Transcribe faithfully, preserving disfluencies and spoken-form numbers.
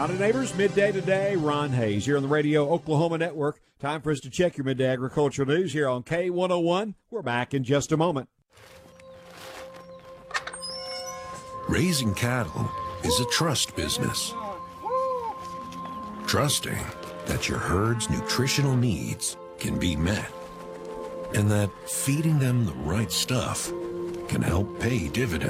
Howdy, neighbors. Midday today. Ron Hayes here on the Radio Oklahoma Network. Time for us to check your midday agricultural news here on K one oh one. We're back in just a moment. Raising cattle is a trust business. Trusting that your herd's nutritional needs can be met, and that feeding them the right stuff can help pay dividends.